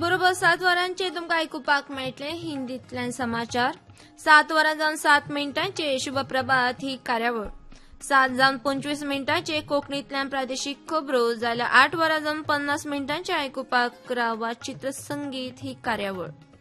बरोबर 7 वरांचे तुमकां आयकुपाक मेळटले हिंदींतल्यान समाचार. 7 वरां जावन 7 मिनटांचे शुभप्रभात ही कार्यावळ. 7 जावन 25 मिनटांचे कोंकणींतल्यान प्रादेशीक खबरो जाल्यार 8 वरां जावन 50 मिनटांचे आयकुपाक रावा चित्रसंगीत ही कार्यावळ.